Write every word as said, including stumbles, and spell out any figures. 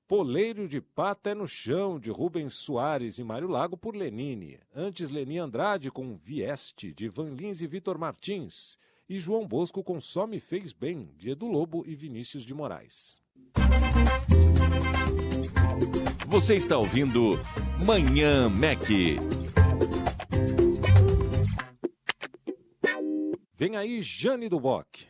Poleiro de Pata é no Chão, de Rubens Soares e Mário Lago, por Lenine. Antes, Leni Andrade com Vieste, de Van Lins e Vitor Martins. E João Bosco com Só Me Fez Bem, de Edu Lobo e Vinícius de Moraes. Você está ouvindo Manhã Mac. Vem aí Jane do Bock.